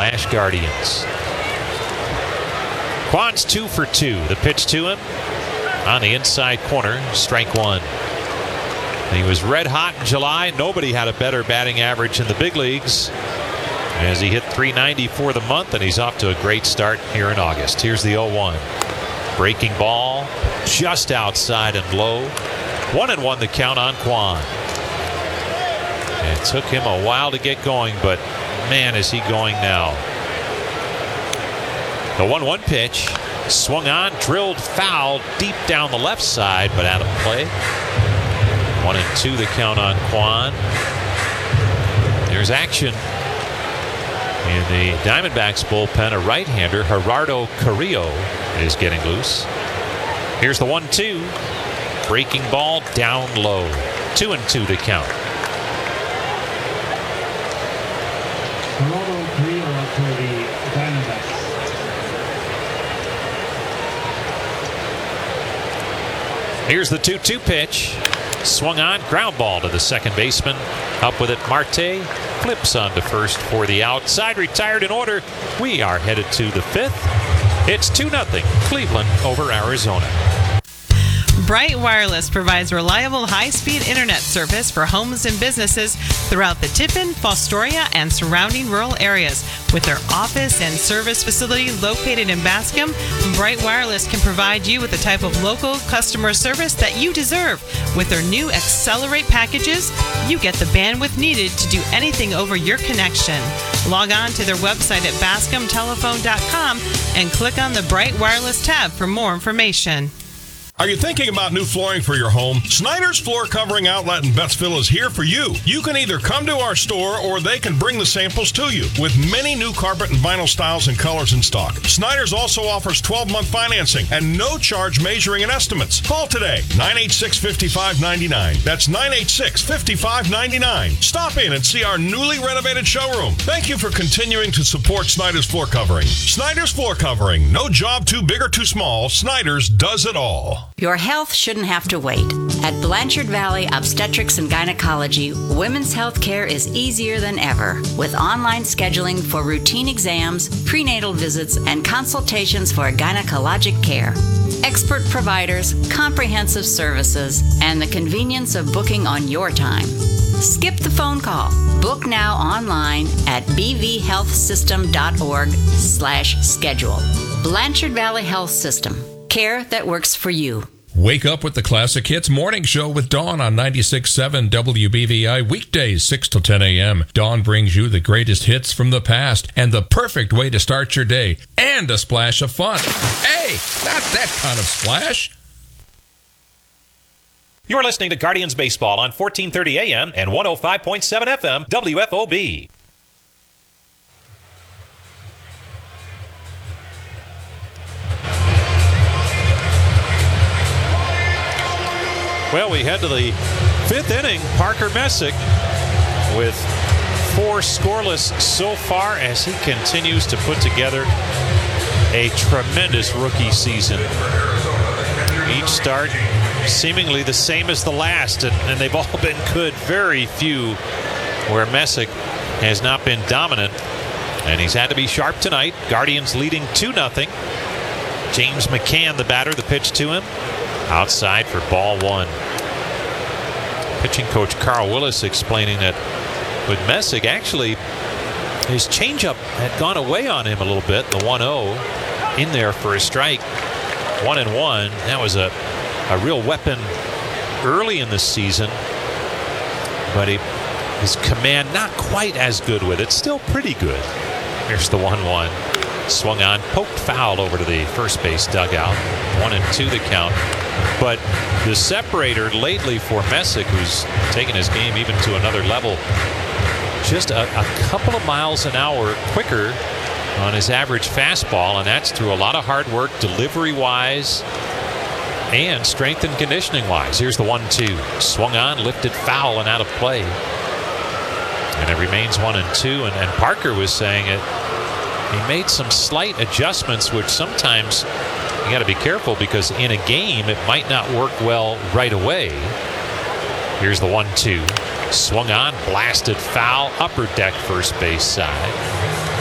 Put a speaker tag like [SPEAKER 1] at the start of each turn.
[SPEAKER 1] Guardians. Quan's 2 for 2. The pitch to him on the inside corner, strike one. He was red hot in July. Nobody had a better batting average in the big leagues as he hit .390 for the month, and he's off to a great start here in August. Here's the 0-1. Breaking ball just outside and low. 1-1 the count on Quan. It took him a while to get going, but man, is he going now. The 1-1 pitch, swung on, drilled foul deep down the left side, but out of play. 1-2 the count on Quan. There's action in the Diamondbacks bullpen. A right-hander, Gerardo Carrillo, is getting loose. Here's the 1-2. Breaking ball down low. 2-2 to count.
[SPEAKER 2] Gerardo Carrillo for the Diamondbacks.
[SPEAKER 1] Here's the 2-2 pitch. Swung on, ground ball to the second baseman. Up with it, Marte. Flips on to first for the outside. Retired in order. We are headed to the fifth. It's 2-0 Cleveland over Arizona.
[SPEAKER 3] Bright Wireless provides reliable high-speed internet service for homes and businesses throughout the Tiffin, Fostoria, and surrounding rural areas. With their office and service facility located in Bascom, Bright Wireless can provide you with the type of local customer service that you deserve. With their new Accelerate packages, you get the bandwidth needed to do anything over your connection. Log on to their website at bascomtelephone.com and click on the Bright Wireless tab for more information.
[SPEAKER 4] Are you thinking about new flooring for your home? Snyder's Floor Covering Outlet in Bettsville is here for you. You can either come to our store or they can bring the samples to you with many new carpet and vinyl styles and colors in stock. Snyder's also offers 12-month financing and no charge measuring and estimates. Call today, 986-5599. That's 986-5599. Stop in and see our newly renovated showroom. Thank you for continuing to support Snyder's Floor Covering. Snyder's Floor Covering. No job too big or too small. Snyder's does it all.
[SPEAKER 5] Your health shouldn't have to wait. At Blanchard Valley Obstetrics and Gynecology, women's health care is easier than ever with online scheduling for routine exams, prenatal visits, and consultations for gynecologic care. Expert providers, comprehensive services, and the convenience of booking on your time. Skip the phone call. Book now online at bvhealthsystem.org/schedule. Blanchard Valley Health System. Care that works for you.
[SPEAKER 6] Wake up with the Classic Hits Morning Show with Dawn on 96.7 WBVI, weekdays 6 to 10 a.m. Dawn brings you the greatest hits from the past and the perfect way to start your day, and a splash of fun. Hey, not that kind of splash.
[SPEAKER 1] You're listening to Guardians Baseball on 1430 AM and 105.7 FM WFOB. Well, we head to the fifth inning. Parker Messick with 4 scoreless so far as he continues to put together a tremendous rookie season. Each start seemingly the same as the last, and they've all been good. Very few where Messick has not been dominant, and he's had to be sharp tonight. Guardians leading 2-0. James McCann, the batter, the pitch to him. Outside for ball one. Pitching coach Carl Willis explaining that with Messick, actually, his changeup had gone away on him a little bit. The 1-0 in there for a strike. 1-1. That was a real weapon early in the season. But his command not quite as good with it. Still pretty good. Here's the 1-1. Swung on, poked foul over to the first base dugout. 1-2 the count. But the separator lately for Messick, who's taken his game even to another level, just a couple of miles an hour quicker on his average fastball, and that's through a lot of hard work, delivery-wise and strength and conditioning-wise. Here's the 1-2. Swung on, lifted foul, and out of play. And it remains 1-2, and Parker was saying it. He made some slight adjustments, which sometimes you got to be careful because in a game it might not work well right away. Here's the 1-2. Swung on, blasted foul, upper deck first base side.